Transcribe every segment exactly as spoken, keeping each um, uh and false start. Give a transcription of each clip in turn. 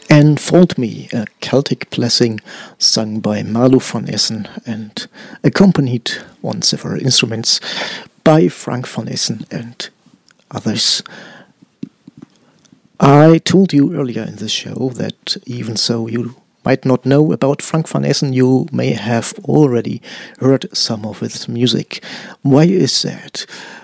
Enfold Me, a Celtic blessing sung by Marlo van Essen and accompanied on several instruments by Frank van Essen and others. I told you earlier in this show that even so you might not know about Frank van Essen, you may have already heard some of his music. Why is that?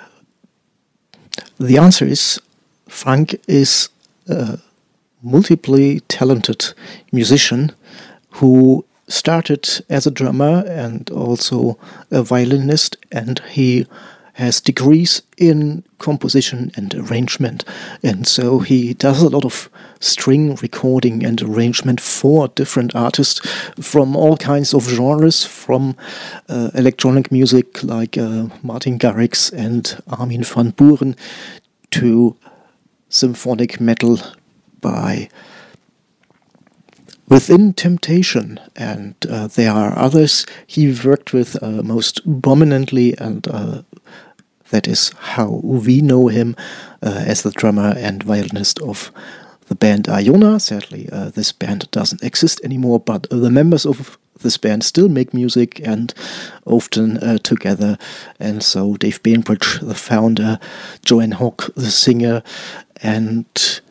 The answer is Frank is a multiply talented musician who started as a drummer and also a violinist, and he has degrees in composition and arrangement, and so he does a lot of string recording and arrangement for different artists from all kinds of genres, from uh, electronic music like uh, Martin Garrix and Armin van Buuren to symphonic metal by Within Temptation, and uh, there are others he worked with uh, most prominently, and uh, that is how we know him uh, as the drummer and violinist of the band Iona. Sadly, uh, this band doesn't exist anymore, but uh, the members of this band still make music and often uh, together. And so Dave Bainbridge, the founder, Joanne Hogg, the singer, and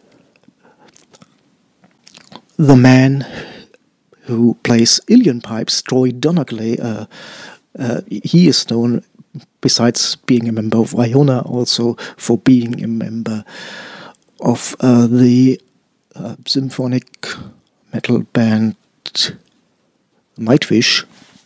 the man who plays Uilleann pipes, Troy Donnagley, uh, uh, he is known, besides being a member of Iona, also for being a member of uh, the uh, symphonic metal band Nightwish.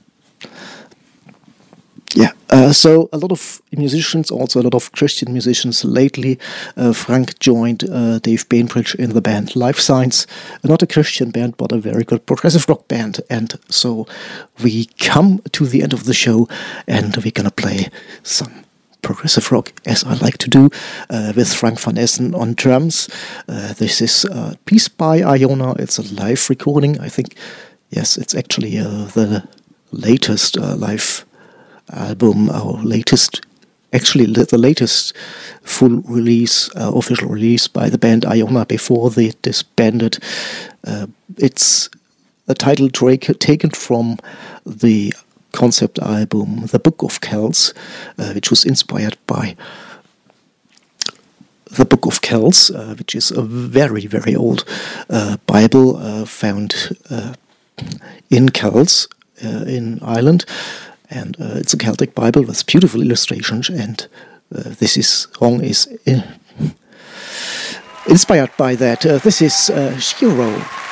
Yeah, uh, so a lot of musicians, also a lot of Christian musicians lately. Uh, Frank joined uh, Dave Bainbridge in the band Life Science, not a Christian band, but a very good progressive rock band. And so we come to the end of the show, and we're gonna play some progressive rock, as I like to do, uh, with Frank van Essen on drums. Uh, this is a piece by Iona. It's a live recording, I think. Yes, it's actually uh, the latest uh, live album, our latest, actually the latest full release, uh, official release by the band Iona before they disbanded. Uh, it's a title track taken from the concept album The Book of Kells, uh, which was inspired by the Book of Kells, uh, which is a very, very old uh, Bible uh, found uh, in Kells uh, in Ireland. And uh, it's a Celtic Bible with beautiful illustrations, and uh, this is, song is in, inspired by that. Uh, this is uh, Shiro.